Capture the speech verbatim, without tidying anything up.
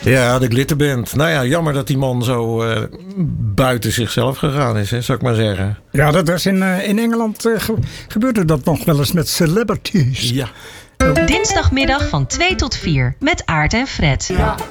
Ja, de Glitterband. Nou ja, jammer dat die man zo uh, buiten zichzelf gegaan is, hè, zou ik maar zeggen. Ja, dat was in, uh, in Engeland uh, ge- gebeurde dat nog wel eens met celebrities. Ja. Dinsdagmiddag van twee tot vier met Aart en Fred. Ja.